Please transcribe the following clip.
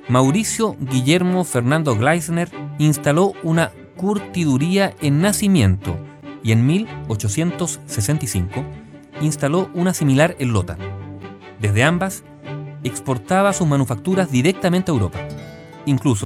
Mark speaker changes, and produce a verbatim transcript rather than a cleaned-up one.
Speaker 1: Mauricio Guillermo Fernando Gleisner instaló una curtiduría en Nacimiento y en mil ochocientos sesenta y cinco instaló una similar en Lota. Desde ambas, exportaba sus manufacturas directamente a Europa. Incluso